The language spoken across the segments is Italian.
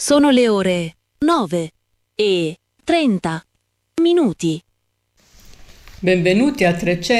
Sono le ore 9:30. Benvenuti a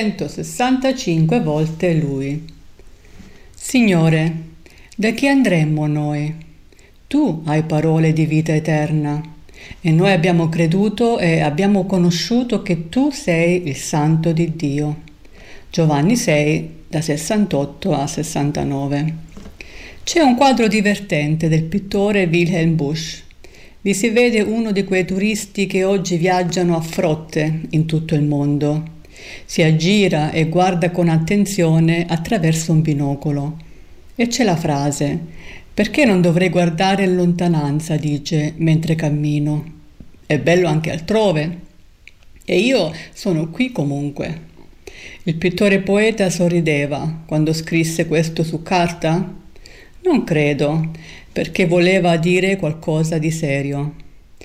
365 volte Lui. Signore, da chi andremmo noi? Tu hai parole di vita eterna e noi abbiamo creduto e abbiamo conosciuto che tu sei il Santo di Dio. Giovanni 6, da 68 a 69. C'è un quadro divertente del pittore Wilhelm Busch. Vi si vede uno di quei turisti che oggi viaggiano a frotte in tutto il mondo. Si aggira e guarda con attenzione attraverso un binocolo. E c'è la frase: «Perché non dovrei guardare in lontananza?» dice, mentre cammino. «È bello anche altrove. E io sono qui comunque». Il pittore poeta sorrideva quando scrisse questo su carta? Non credo, perché voleva dire qualcosa di serio.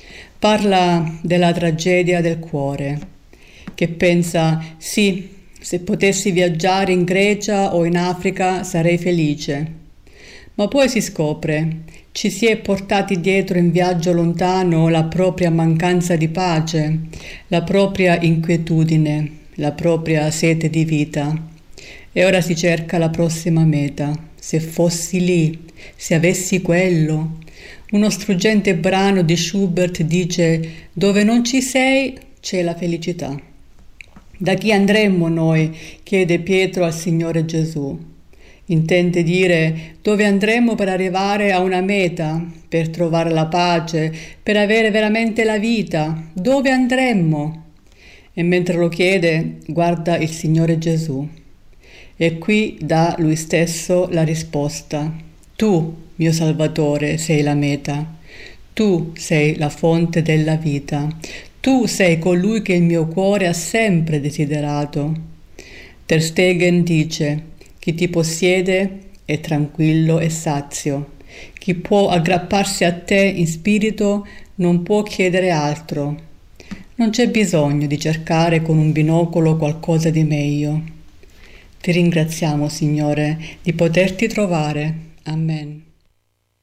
Parla della tragedia del cuore, che pensa: sì, se potessi viaggiare in Grecia o in Africa sarei felice. Ma poi si scopre, ci si è portati dietro in viaggio lontano la propria mancanza di pace, la propria inquietudine, la propria sete di vita. E ora si cerca la prossima meta. Se fossi lì, se avessi quello. Uno struggente brano di Schubert dice: «Dove non ci sei, c'è la felicità». Da chi andremmo noi? Chiede Pietro al Signore Gesù. Intende dire: dove andremmo per arrivare a una meta, per trovare la pace, per avere veramente la vita? Dove andremmo? E mentre lo chiede, guarda il Signore Gesù. E qui dà lui stesso la risposta. Tu, mio Salvatore, sei la meta. Tu sei la fonte della vita. Tu sei colui che il mio cuore ha sempre desiderato. Ter Stegen dice: chi ti possiede è tranquillo e sazio. Chi può aggrapparsi a te in spirito non può chiedere altro. Non c'è bisogno di cercare con un binocolo qualcosa di meglio. Ti ringraziamo, Signore, di poterti trovare. Amen.